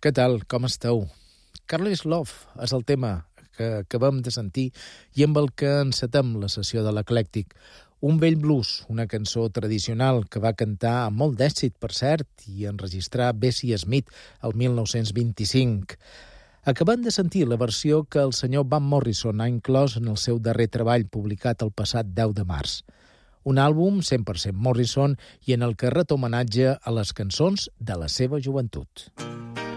Què tal? Com esteu? Careless Love és el tema que acabem de sentir i amb el que encetem la sessió de l'Eclèctic. Un vell blues, una cançó tradicional que va cantar amb molt d'èxit, per cert, i enregistrar Bessie Smith el 1925. Acabem de sentir la versió que el senyor Van Morrison ha inclòs en el seu darrer treball publicat el passat 10 de març. Un àlbum 100% Morrison i en el que ret homenatge a les cançons de la seva joventut.